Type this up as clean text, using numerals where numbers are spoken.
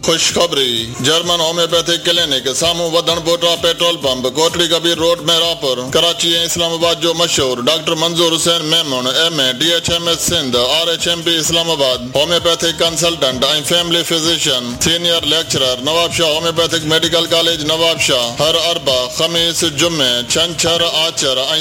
खुशखबरी German homeopathic clinic सामू वधन पोटा petrol pump Kotri Kabir road Mehrabpur Karachi ऐं इस्लामाबाद जो मशहूर डॉक्टर मंजूर Hussain Memon MA DHMS Sindh RHMP Islamabad homeopathic consultant ऐं family physician senior lecturer Nawab Shah homeopathic medical college Nawab Shah हर अरबा खमीस जुमे छंछर आचर ऐं